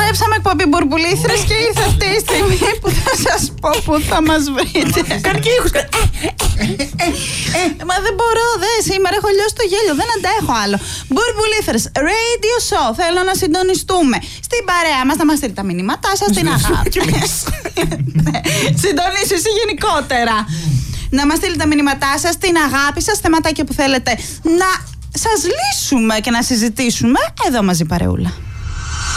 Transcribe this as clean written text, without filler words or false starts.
Επιστρέψαμε εκπομπή Μπουρμπουλήθρες και ήρθε αυτή η στιγμή που θα σας πω που θα μας βρείτε. Κάνει και ήχους. Μα δεν μπορώ, σήμερα έχω λιώσει το γέλιο, δεν αντέχω άλλο. Μπουρμπουλήθρες, radio show, θέλω να συντονιστούμε. Στην παρέα μας να μας στείλει τα μηνύματά σας, την αγάπη. Συντονίσου εσύ γενικότερα. Να μας στείλει τα μηνύματά σας, την αγάπη σας, θεματάκια που θέλετε να σας λύσουμε και να συζητήσουμε εδώ μαζί παρεούλα.